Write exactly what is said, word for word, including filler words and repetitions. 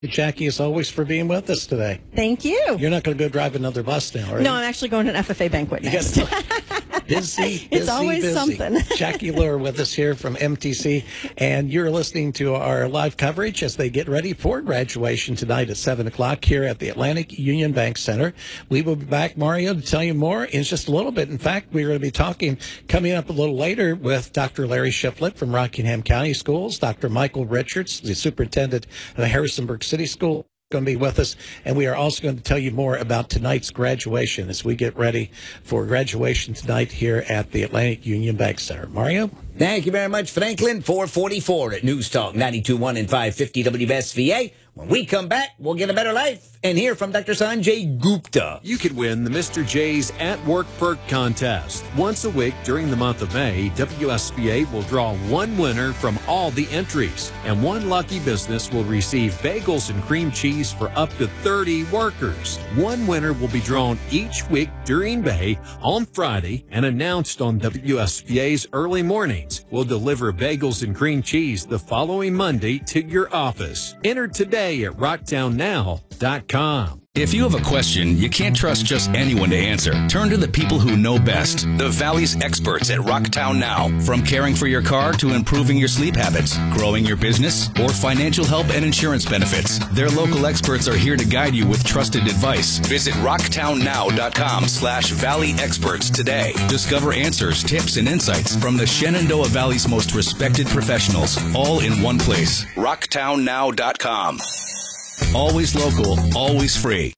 Jackie, as always, for being with us today. Thank you. You're not going to go drive another bus now, are you? No, I'm actually going to an F F A banquet next. busy, busy, It's always busy. something. Jackie Lohr with us here from M T C, and you're listening to our live coverage as they get ready for graduation tonight at seven o'clock here at the Atlantic Union Bank Center. We will be back, Mario, to tell you more in just a little bit. In fact, we're going to be talking coming up a little later with Doctor Larry Shiflett from Rockingham County Schools, Doctor Michael Richards, the superintendent of the Harrisonburg City School, going to be with us, and we are also going to tell you more about tonight's graduation as we get ready for graduation tonight here at the Atlantic Union Bank Center. Mario? Thank you very much, Franklin. four forty-four at News Talk ninety-two point one and five fifty W S V A. When we come back, we'll get a better life and hear from Doctor Sanjay Gupta. You could win the Mister J's At Work Perk Contest. Once a week during the month of May, W S V A will draw one winner from all the entries, and one lucky business will receive bagels and cream cheese for up to thirty workers. One winner will be drawn each week during May on Friday and announced on W S V A's early mornings. We'll deliver bagels and cream cheese the following Monday to your office. Enter today at rocktown now dot com. If you have a question, you can't trust just anyone to answer. Turn to the people who know best, the Valley's experts at Rocktown Now. From caring for your car to improving your sleep habits, growing your business, or financial help and insurance benefits, their local experts are here to guide you with trusted advice. Visit rocktown now dot com slash valley experts today. Discover answers, tips, and insights from the Shenandoah Valley's most respected professionals, all in one place. rocktown now dot com. Always local, always free.